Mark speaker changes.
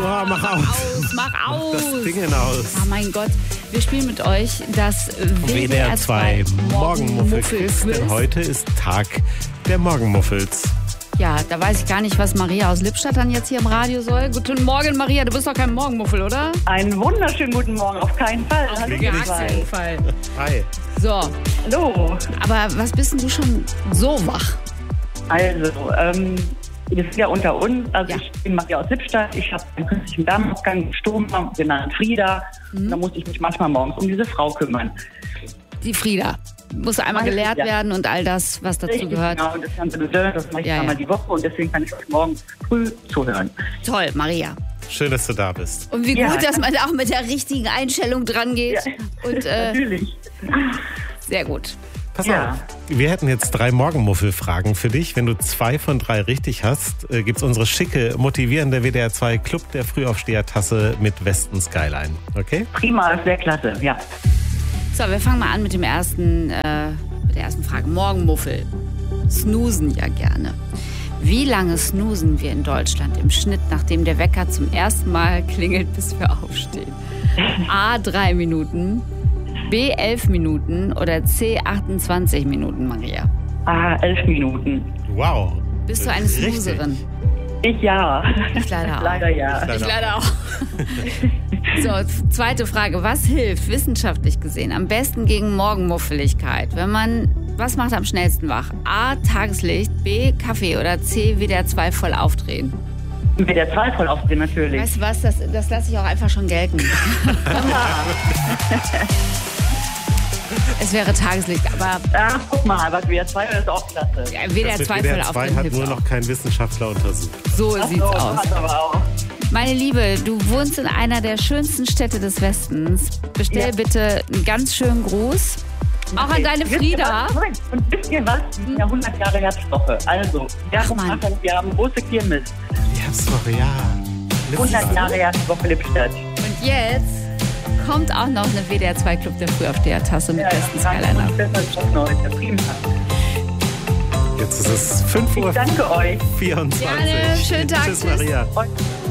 Speaker 1: Oh, mach aus.
Speaker 2: Mach aus.
Speaker 1: Das Ding aus.
Speaker 2: Oh mein Gott, wir spielen mit euch das
Speaker 1: WDR 2 Morgenmuffel-Quiz. Denn heute ist Tag der Morgenmuffels.
Speaker 2: Ja, da weiß ich gar nicht, was Maria aus Lippstadt dann jetzt hier im Radio soll. Guten Morgen, Maria. Du bist doch kein Morgenmuffel, oder?
Speaker 3: Einen wunderschönen guten Morgen, auf keinen Fall.
Speaker 2: Auf
Speaker 3: Hallo,
Speaker 2: gar
Speaker 3: ihr zwei.
Speaker 2: keinen Fall.
Speaker 1: Hi.
Speaker 2: So,
Speaker 3: Hallo.
Speaker 2: aber was bist denn du schon so wach?
Speaker 3: Also, wir sind ja unter uns. Also
Speaker 2: Ja.
Speaker 3: ich bin Maria aus Lippstadt. Ich habe einen künstlichen Darmausgang gestorben, genannt Frieda. Und da muss ich mich manchmal morgens um diese Frau kümmern.
Speaker 2: Die Frieda. Muss einmal
Speaker 3: Meine
Speaker 2: gelehrt
Speaker 3: Frieda.
Speaker 2: werden und all das, was dazu
Speaker 3: Richtig,
Speaker 2: gehört.
Speaker 3: genau. Und das ganze Dessert, das mache ich
Speaker 2: Ja,
Speaker 3: einmal
Speaker 2: ja.
Speaker 3: die Woche. Und deswegen kann ich euch morgens früh zuhören.
Speaker 2: Toll, Maria.
Speaker 1: Schön, dass du da bist.
Speaker 2: Und wie
Speaker 3: Ja.
Speaker 2: gut, dass man auch mit der richtigen Einstellung dran geht.
Speaker 3: Ja.
Speaker 2: Und
Speaker 3: Natürlich.
Speaker 2: sehr gut.
Speaker 1: Pass
Speaker 3: Ja.
Speaker 1: auf. Wir hätten jetzt 3 Morgenmuffel-Fragen für dich. Wenn du 2 von 3 richtig hast, gibt's unsere schicke, motivierende WDR 2 Club der Frühaufsteher-Tasse mit Westen Skyline. Okay?
Speaker 3: Prima, ist sehr klasse. Ja.
Speaker 2: So, wir fangen mal an mit der ersten Frage. Morgenmuffel. Snoosen ja gerne. Wie lange snoosen wir in Deutschland im Schnitt, nachdem der Wecker zum ersten Mal klingelt, bis wir aufstehen? A, 3 Minuten, B, 11 Minuten oder C, 28 Minuten, Maria?
Speaker 3: 11 Minuten.
Speaker 1: Wow.
Speaker 2: Bist du eine
Speaker 1: Richtig.
Speaker 2: Snoozerin?
Speaker 3: Ich ja.
Speaker 2: Ich leider auch.
Speaker 3: Leider ja.
Speaker 2: Ich leider auch. So, zweite Frage. Was hilft wissenschaftlich gesehen am besten gegen Morgenmuffeligkeit? Was macht am schnellsten wach? A, Tageslicht, B, Kaffee oder C, WDR 2 voll aufdrehen?
Speaker 3: WDR 2 voll aufdrehen, natürlich.
Speaker 2: Weißt du was, das lasse ich auch einfach schon gelten. Es wäre Tageslicht, aber
Speaker 3: Ach, guck mal, was WDR 2 ist auch klasse.
Speaker 2: ja, WDR
Speaker 1: Das mit
Speaker 2: 2 voll
Speaker 1: WDR 2
Speaker 2: aufdrehen
Speaker 1: hat
Speaker 2: hilft
Speaker 1: nur
Speaker 2: auch.
Speaker 1: noch kein Wissenschaftler untersucht.
Speaker 2: So
Speaker 3: Ach
Speaker 2: sieht's
Speaker 3: so,
Speaker 2: aus.
Speaker 3: hat aber auch.
Speaker 2: Meine Liebe, du wohnst in einer der schönsten Städte des Westens. Bestell
Speaker 3: Ja.
Speaker 2: bitte einen ganz schönen Gruß. Auch an deine
Speaker 3: Wisst ihr
Speaker 2: Frieda.
Speaker 3: was? Moment, und wisst ihr was? Wir sind ja 100 Jahre Herbstwoche. Also,
Speaker 2: Mann.
Speaker 3: wir haben große Kirmes.
Speaker 1: Herbstwoche, ja.
Speaker 3: 100 Jahre Herbstwoche Lippstadt.
Speaker 2: Und jetzt kommt auch noch eine WDR 2 Club der Frühaufsteher-Tasse mit besten Skyline ab.
Speaker 3: Das ist schon neu. Der Prima.
Speaker 1: Jetzt ist es 5:24 Uhr.
Speaker 3: Ich danke euch.
Speaker 2: Gerne, schönen Tag,
Speaker 1: Tschüss,
Speaker 2: tschüss.
Speaker 1: Maria.
Speaker 3: Und